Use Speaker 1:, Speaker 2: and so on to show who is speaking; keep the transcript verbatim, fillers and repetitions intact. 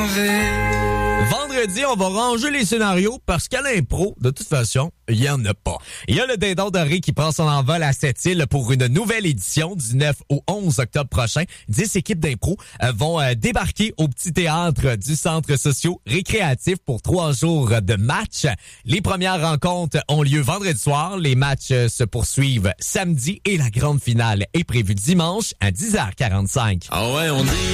Speaker 1: Vendredi, on va ranger les scénarios parce qu'à l'impro, de toute façon, il y en a pas. Il y a le Dindon Doré qui prend son envol à Sept-Îles pour une nouvelle édition du neuf au onze octobre prochain. Dix équipes d'impro euh, vont euh, débarquer au petit théâtre du centre socio-récréatif pour trois jours de match. Les premières rencontres ont lieu vendredi soir. Les matchs euh, se poursuivent samedi et la grande finale est prévue dimanche à dix heures quarante-cinq.
Speaker 2: Ah ouais, on dit...